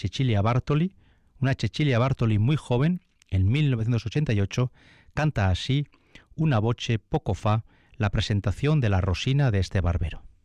Cecilia Bartoli, una Cecilia Bartoli muy joven, en 1988, canta así, una voce poco fa, la presentación de la Rosina de este barbero.